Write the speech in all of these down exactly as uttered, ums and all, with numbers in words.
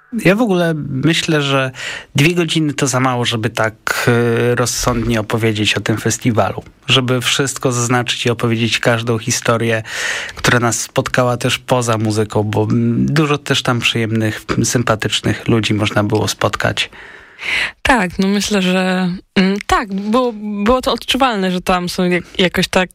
Ja w ogóle myślę, że dwie godziny to za mało, żeby tak rozsądnie opowiedzieć o tym festiwalu. Żeby wszystko zaznaczyć i opowiedzieć każdą historię, która nas spotkała też poza muzyką, bo dużo też tam przyjemnych, sympatycznych ludzi można było spotkać. Tak, no myślę, że mm, tak, było, było to odczuwalne, że tam są jak, jakoś tak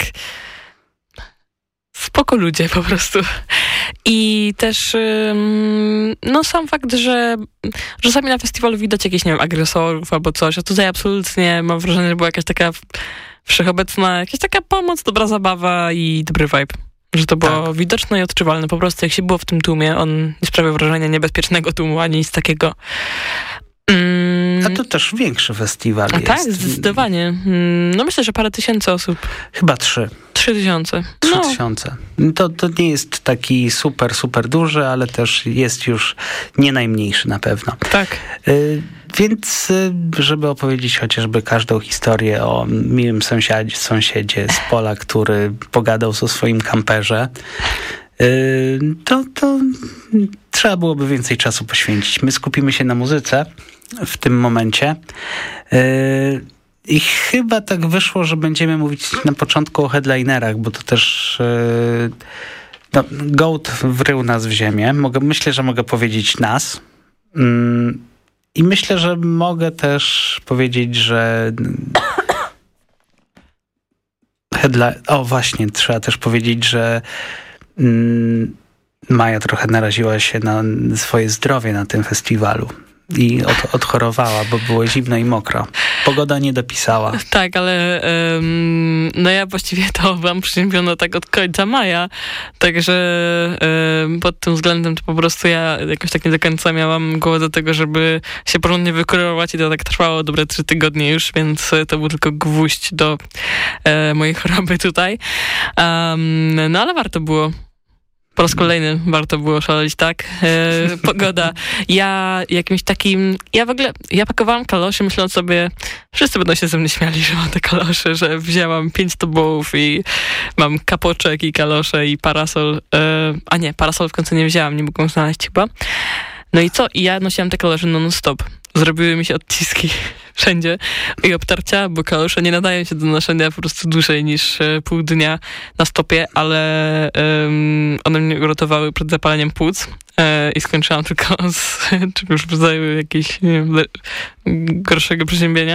spoko ludzie po prostu. I też ym, no sam fakt, że czasami na festiwalu widać jakichś, nie wiem, agresorów albo coś, a tutaj absolutnie mam wrażenie, że była jakaś taka wszechobecna, jakaś taka pomoc, dobra zabawa i dobry vibe. Że to było tak. Widoczne i odczuwalne. Po prostu jak się było w tym tłumie, on nie sprawiał wrażenia niebezpiecznego tłumu, ani nic takiego. A to też większy festiwal A jest. tak, zdecydowanie. No myślę, że parę tysięcy osób. Chyba trzy. Trzy tysiące. Trzy no. tysiące. To, to nie jest taki super, super duży, ale też jest już nie najmniejszy na pewno. Tak. Y, więc y, żeby opowiedzieć chociażby każdą historię o miłym sąsiadzie, sąsiedzie z pola, który pogadał o swoim kamperze, y, to, to trzeba byłoby więcej czasu poświęcić. My skupimy się na muzyce w tym momencie. Y, I chyba tak wyszło, że będziemy mówić na początku o headlinerach, bo to też yy, no, Goat wrył nas w ziemię. Mogę, myślę, że mogę powiedzieć nas. Yy, I myślę, że mogę też powiedzieć, że headline... O właśnie, trzeba też powiedzieć, że yy, Maja trochę naraziła się na swoje zdrowie na tym festiwalu. I od, odchorowała, bo było zimno i mokro. Pogoda nie dopisała. Tak, ale um, no ja właściwie to byłam przeziębiona tak od końca maja, także um, pod tym względem to po prostu ja jakoś tak nie do końca miałam głowę do tego, żeby się porządnie wykurować i to tak trwało dobre trzy tygodnie już, więc to był tylko gwóźdź do e, mojej choroby tutaj. Um, no ale warto było. Po raz kolejny warto było szaleć, tak? E, pogoda. Ja jakimś takim... Ja w ogóle... Ja pakowałam kalosze, myśląc sobie... Wszyscy będą się ze mnie śmiali, że mam te kalosze, że wzięłam pięć tobołów i mam kapoczek i kalosze i parasol. E, a nie, parasol w końcu nie wzięłam, nie mogłam znaleźć chyba. No i co? I ja nosiłam te kalosze non-stop. Zrobiły mi się odciski wszędzie i obtarcia, bo kalosze nie nadają się do noszenia po prostu dłużej niż pół dnia na stopie, ale um, one mnie uratowały przed zapaleniem płuc e, i skończyłam tylko z czymś w rodzaju jakiegoś, nie wiem, gorszego przeziębienia.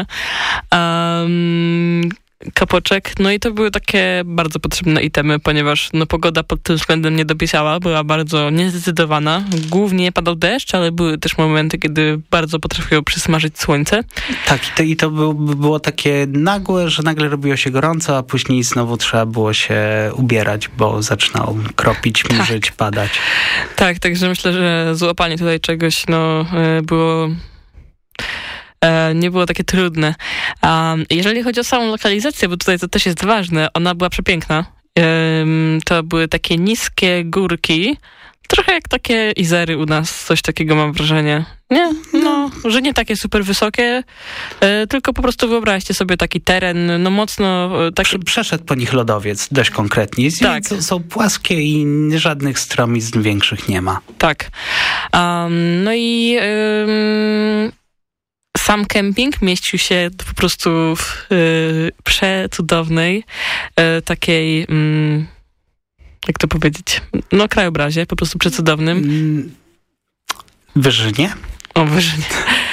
Um, kapoczek, no i to były takie bardzo potrzebne itemy, ponieważ no, pogoda pod tym względem nie dopisała, była bardzo niezdecydowana. Głównie padał deszcz, ale były też momenty, kiedy bardzo potrafiło przysmażyć słońce. Tak, i to, i to był, było takie nagłe, że nagle robiło się gorąco, a później znowu trzeba było się ubierać, bo zaczynało kropić, mierzyć, tak. padać. Tak, także myślę, że złapanie tutaj czegoś no, było... nie było takie trudne. Um, jeżeli chodzi o samą lokalizację, bo tutaj to też jest ważne, ona była przepiękna. Um, to były takie niskie górki, trochę jak takie Izery u nas, coś takiego mam wrażenie. Nie, no, że nie takie super wysokie, e, tylko po prostu wyobraźcie sobie taki teren, no mocno... Taki... Przeszedł po nich lodowiec, dość konkretnie. Tak. Są płaskie i żadnych stromizn większych nie ma. Tak. Um, no i... Um, Sam kemping mieścił się po prostu w y, przecudownej, y, takiej, y, jak to powiedzieć, no krajobrazie, po prostu przecudownym. Wyżynie? O, Wyżynie.